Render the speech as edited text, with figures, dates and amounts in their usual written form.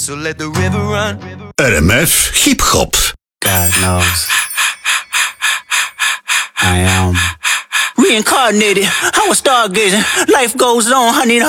So let the river run. RMF Hip Hop. God knows. I am reincarnated. I was stargazing. Life goes on. I need